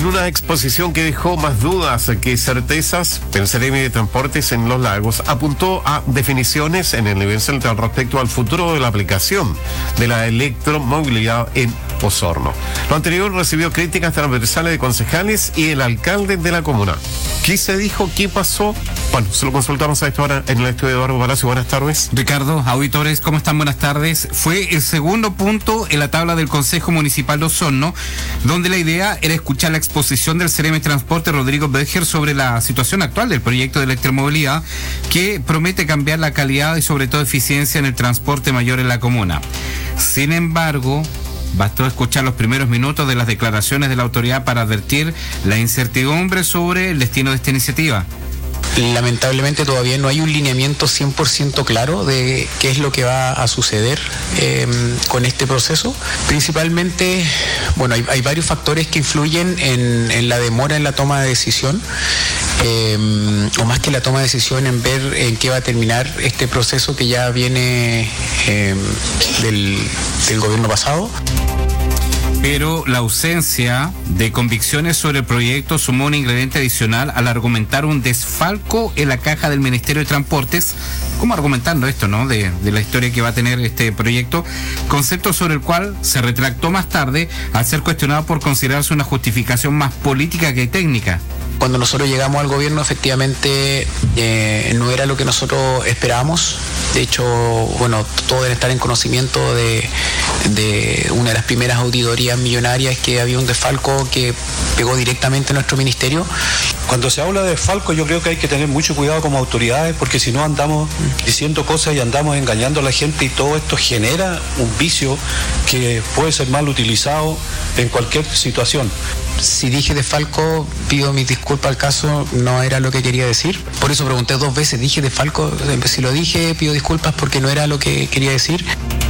En una exposición que dejó más dudas que certezas, el Ceremi de Transportes en Los Lagos apuntó a definiciones en el nivel central respecto al futuro de la aplicación de la electromovilidad en Osorno. Lo anterior recibió críticas transversales de concejales y el alcalde de la comuna. ¿Qué se dijo? ¿Qué pasó? Bueno, se lo consultamos a esta hora en el estudio de Eduardo Palacio. Buenas tardes. Ricardo, auditores, ¿cómo están? Buenas tardes. Fue el segundo punto en la tabla del Consejo Municipal de Osorno, donde la idea era escuchar la exposición del Ceremi de Transporte Rodrigo Becher sobre la situación actual del proyecto de electromovilidad, que promete cambiar la calidad y sobre todo eficiencia en el transporte mayor en la comuna. Sin embargo, bastó escuchar los primeros minutos de las declaraciones de la autoridad para advertir la incertidumbre sobre el destino de esta iniciativa. Lamentablemente todavía no hay un lineamiento 100% claro de qué es lo que va a suceder con este proceso. Principalmente, bueno, hay varios factores que influyen en la demora en la toma de decisión, o más que la toma de decisión, en ver en qué va a terminar este proceso que ya viene del gobierno pasado. Pero la ausencia de convicciones sobre el proyecto sumó un ingrediente adicional al argumentar un desfalco en la caja del Ministerio de Transportes, como argumentando esto, ¿no?, de la historia que va a tener este proyecto, concepto sobre el cual se retractó más tarde al ser cuestionado por considerarse una justificación más política que técnica. Cuando nosotros llegamos al gobierno, efectivamente no era lo que nosotros esperábamos. De hecho, bueno, todos deben estar en conocimiento de una de las primeras auditorías millonarias, que había un desfalco que pegó directamente a nuestro ministerio. Cuando se habla de desfalco, yo creo que hay que tener mucho cuidado como autoridades, porque si no andamos diciendo cosas y andamos engañando a la gente, y todo esto genera un vicio que puede ser mal utilizado en cualquier situación. Si dije desfalco, pido mis disculpas al caso, no era lo que quería decir. Por eso pregunté 2 veces, dije desfalco, si lo dije, pido disculpas porque no era lo que quería decir.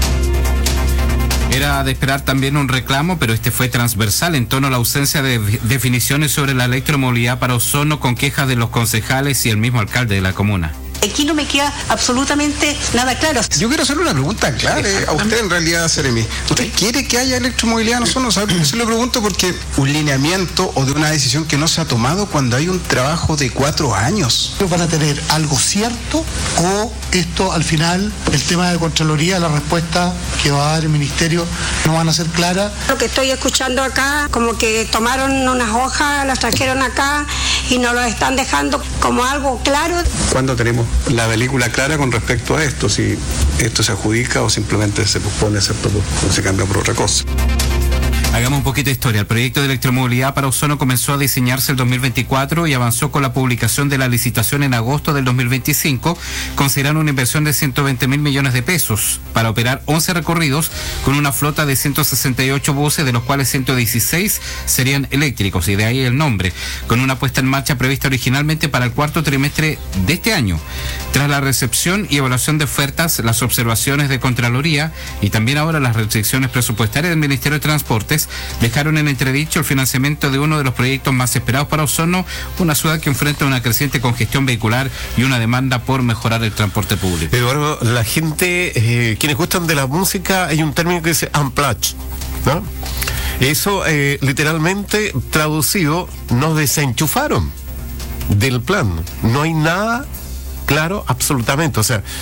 Era de esperar también un reclamo, pero este fue transversal en torno a la ausencia de definiciones sobre la electromovilidad para Osorno, con quejas de los concejales y el mismo alcalde de la comuna. Aquí no me queda absolutamente nada claro. Yo quiero hacerle una pregunta clara a usted, en realidad, Ceremi. ¿Usted quiere que haya electromovilidad en Osorno? Se lo pregunto porque un lineamiento o de una decisión que no se ha tomado cuando hay un trabajo de 4 años. ¿Van a tener algo cierto o esto al final, el tema de Contraloría, la respuesta que va a dar el Ministerio no van a ser claras? Lo que estoy escuchando acá, como que tomaron unas hojas, las trajeron acá y nos lo están dejando como algo claro. ¿Cuándo tenemos la película clara con respecto a esto? Si esto se adjudica o simplemente se pospone, se cambia por otra cosa. Hagamos un poquito de historia. El proyecto de electromovilidad para Osorno comenzó a diseñarse el 2024 y avanzó con la publicación de la licitación en agosto del 2025, considerando una inversión de 120.000 millones de pesos para operar 11 recorridos con una flota de 168 buses, de los cuales 116 serían eléctricos, y de ahí el nombre, con una puesta en marcha prevista originalmente para el 4º trimestre de este año. Tras la recepción y evaluación de ofertas, las observaciones de Contraloría y también ahora las restricciones presupuestarias del Ministerio de Transportes dejaron en entredicho el financiamiento de uno de los proyectos más esperados para Osorno, una ciudad que enfrenta una creciente congestión vehicular y una demanda por mejorar el transporte público. Eduardo, la gente, quienes gustan de la música, hay un término que dice unplugged, ¿no? Eso, literalmente traducido, nos desenchufaron del plan. No hay nada claro absolutamente. O sea,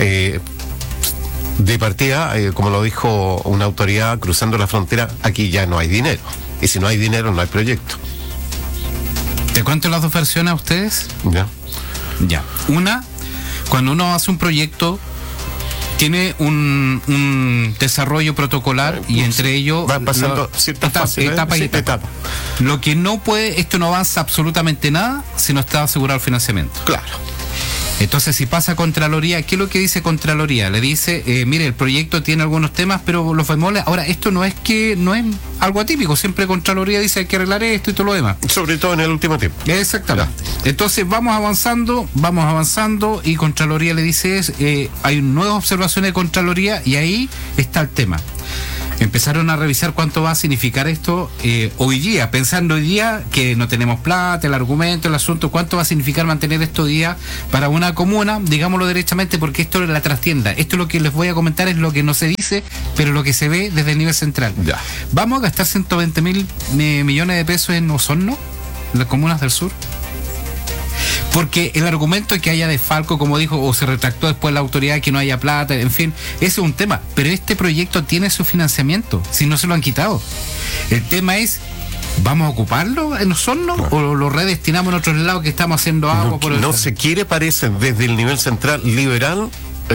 de partida, como lo dijo una autoridad cruzando la frontera, aquí ya no hay dinero. Y si no hay dinero, no hay proyecto. ¿Te cuento las 2 versiones a ustedes? Ya. Una, cuando uno hace un proyecto, tiene un desarrollo protocolar y entre ellos van pasando ciertas fases, etapa. Lo que no puede, esto no avanza absolutamente nada si no está asegurado el financiamiento. Claro. Entonces, si pasa Contraloría, ¿qué es lo que dice Contraloría? Le dice, mire, el proyecto tiene algunos temas, pero los bemoles. Ahora, esto no es algo atípico. Siempre Contraloría dice hay que arreglar esto y todo lo demás. Sobre todo en el último tiempo. Exactamente. Claro. Entonces, vamos avanzando y Contraloría le dice, hay nuevas observaciones de Contraloría y ahí está el tema. empezaron a revisar cuánto va a significar esto hoy día, pensando hoy día que no tenemos plata, el argumento, el asunto, cuánto va a significar mantener esto hoy día para una comuna, digámoslo derechamente, porque esto es la trastienda. Esto lo que les voy a comentar es lo que no se dice, pero lo que se ve desde el nivel central. Ya. ¿Vamos a gastar 120.000 millones de pesos en Osorno, en las comunas del sur? Porque el argumento que haya desfalco, como dijo, o se retractó después la autoridad, que no haya plata, en fin, ese es un tema. Pero este proyecto tiene su financiamiento, si no se lo han quitado. El tema es, ¿vamos a ocuparlo en Osorno o lo redestinamos en otros lados que estamos haciendo agua? No se quiere, parece, desde el nivel central liberar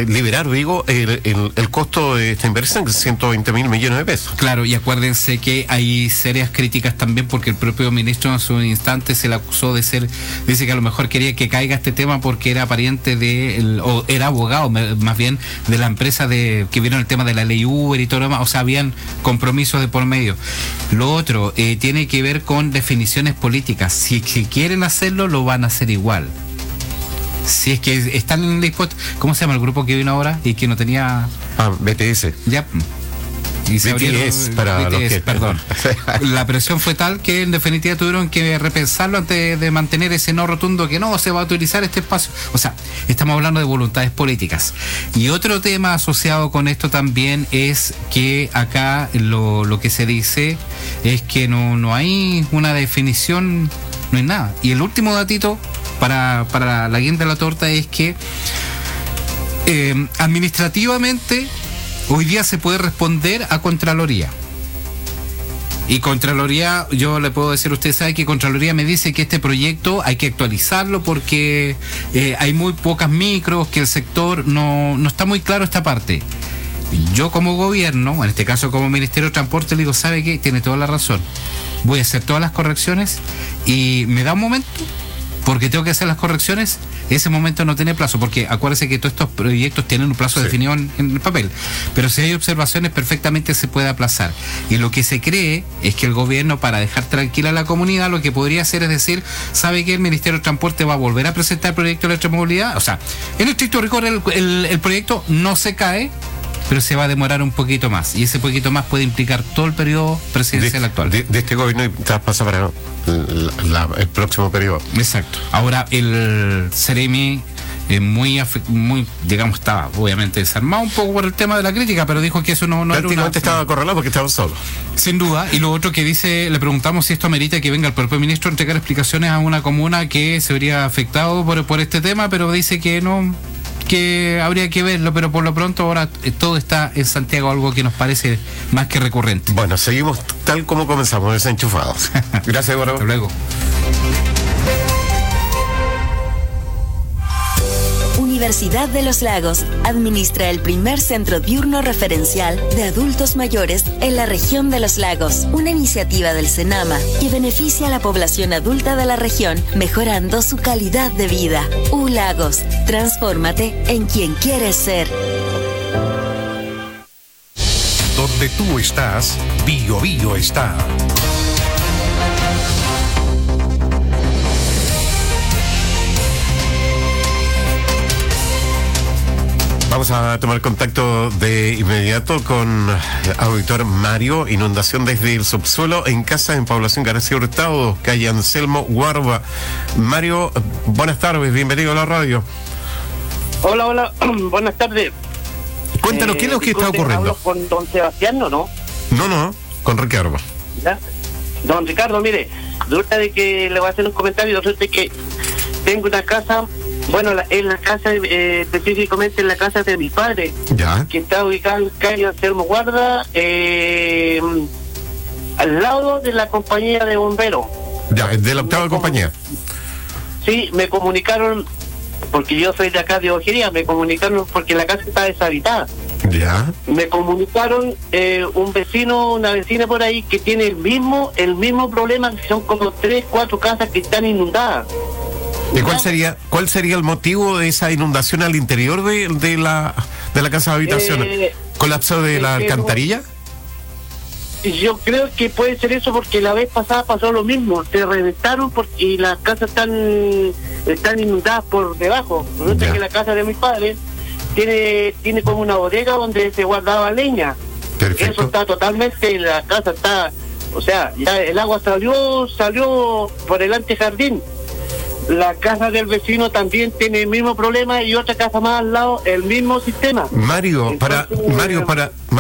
el costo de esta inversión, que es 120.000 millones de pesos. Claro, y acuérdense que hay serias críticas también, porque el propio ministro en su instante se le acusó de ser, dice que a lo mejor quería que caiga este tema porque era pariente o era abogado más bien de la empresa que vieron el tema de la ley Uber y todo lo demás, o sea, habían compromisos de por medio. Lo otro tiene que ver con definiciones políticas. Si quieren hacerlo, lo van a hacer igual. Si es que están dispuestos. ¿Cómo se llama el grupo que vino ahora y que no tenía? BTS. Ya. Y se BTS, para BTS, los que... perdón. La presión fue tal que en definitiva tuvieron que repensarlo antes de mantener ese no rotundo que no se va a utilizar este espacio. O sea, estamos hablando de voluntades políticas. Y otro tema asociado con esto también es que acá lo que se dice es que no hay una definición, no hay nada. Y el último datito para la guinda de la torta es que administrativamente hoy día se puede responder a Contraloría. Y Contraloría, yo le puedo decir, usted sabe que Contraloría me dice que este proyecto hay que actualizarlo porque hay muy pocas micros, que el sector no está muy claro esta parte. Yo como gobierno, en este caso como Ministerio de Transporte, le digo, ¿sabe qué? Tiene toda la razón. Voy a hacer todas las correcciones y me da un momento, porque tengo que hacer las correcciones. Ese momento no tiene plazo, porque acuérdense que todos estos proyectos tienen un plazo definido en el papel, pero si hay observaciones perfectamente se puede aplazar. Y lo que se cree es que el gobierno, para dejar tranquila a la comunidad, lo que podría hacer es decir, ¿sabe que el Ministerio de Transporte va a volver a presentar el proyecto de electromovilidad? O sea, en estricto rigor el proyecto no se cae, pero se va a demorar un poquito más, y ese poquito más puede implicar todo el periodo presidencial actual. De este gobierno y traspasa para el próximo periodo. Exacto. Ahora, el Ceremi muy, digamos, estaba obviamente desarmado un poco por el tema de la crítica, pero dijo que eso no era prácticamente estaba acorralado porque estaba solo. Sin duda. Y lo otro que dice, le preguntamos si esto amerita que venga el propio ministro a entregar explicaciones a una comuna que se vería afectado por este tema, pero dice que no, que habría que verlo, pero por lo pronto ahora todo está en Santiago, algo que nos parece más que recurrente. Bueno, seguimos tal como comenzamos, desenchufados. Gracias, Eduardo. Hasta luego. Universidad de los Lagos administra el primer centro diurno referencial de adultos mayores en la región de los lagos, una iniciativa del Senama que beneficia a la población adulta de la región, mejorando su calidad de vida. Lagos, transfórmate en quien quieres ser. Donde tú estás, Bio Bio está. Vamos a tomar contacto de inmediato con auditor Mario. Inundación desde el subsuelo en casa en población García Hurtado, calle Anselmo Guarba. Mario, buenas tardes, bienvenido a la radio. Hola, buenas tardes. Cuéntanos, ¿qué es lo que está ocurriendo? ¿Hablo con don Sebastián, no? No, con Ricardo. ¿Ya? Don Ricardo, mire, resulta de que le voy a hacer un comentario, resulta de que tengo una casa. Bueno, en la casa, específicamente en la casa de mi padre, ya, que está ubicada en calle Anselmo Guarda, al lado de la compañía de bomberos. Ya, de la octava compañía. Sí, me comunicaron, porque yo soy de acá de Ojería, me comunicaron porque la casa está deshabitada. Ya. Me comunicaron un vecino, una vecina por ahí que tiene el mismo problema, que son como 3, 4 casas que están inundadas. ¿Y cuál sería el motivo de esa inundación al interior de la casa de habitación? ¿Colapso de la alcantarilla? Yo creo que puede ser eso, porque la vez pasada pasó lo mismo, se reventaron y las casas están inundadas por debajo. Resulta que la casa de mis padres tiene como una bodega donde se guardaba leña. Perfecto. Eso está totalmente, la casa está, o sea, ya el agua salió por el antejardín. La casa del vecino también tiene el mismo problema y otra casa más al lado, el mismo sistema. Mario, Entonces, para